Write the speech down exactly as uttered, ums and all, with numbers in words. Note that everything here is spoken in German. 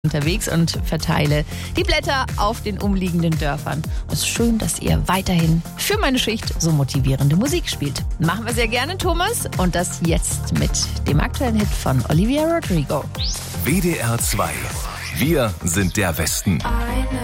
unterwegs und verteile die Blätter auf den umliegenden Dörfern. Es ist schön, dass ihr weiterhin für meine Schicht so motivierende Musik spielt. Machen wir sehr gerne, Thomas. Und das jetzt mit dem aktuellen Hit von Olivia Rodrigo. W D R zwei. Wir sind der Westen.